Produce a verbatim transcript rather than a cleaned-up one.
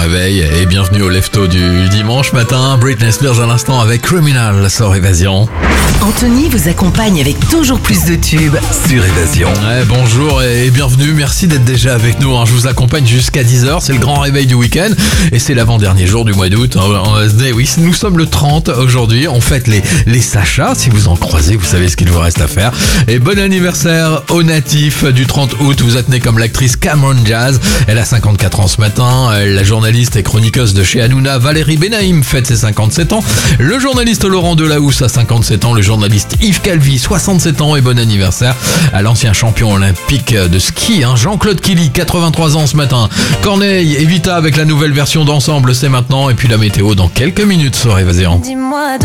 réveil et bienvenue au Lefto du dimanche matin. Britney Spears à l'instant avec Criminal sur Évasion. Anthony vous accompagne avec toujours plus de tubes sur Évasion. Ouais, bonjour et bienvenue, merci d'être déjà avec nous. Je vous accompagne jusqu'à dix heures, c'est le grand réveil du week-end et c'est l'avant-dernier jour du mois d'août. Oui, nous sommes le trente aujourd'hui, on fête les, les Sacha. Si vous en croisez, vous savez ce qu'il vous reste à faire. Et bon anniversaire au natif du trente août, vous êtes né comme l'actrice Cameron Diaz. Elle a cinquante-quatre ans ce matin. La journaliste et chroniqueuse de chez Hanouna, Valérie Benaïm, fête ses cinquante-sept ans. Le journaliste Laurent Delahousse a cinquante-sept ans. Le journaliste Yves Calvi, soixante-sept ans et bon anniversaire à l'ancien champion olympique de ski, hein, Jean-Claude Killy, quatre-vingt-trois ans ce matin. Corneille et Vita avec la nouvelle version d'Ensemble, c'est maintenant. Et puis la météo dans quelques minutes sur Évasion. Dis-moi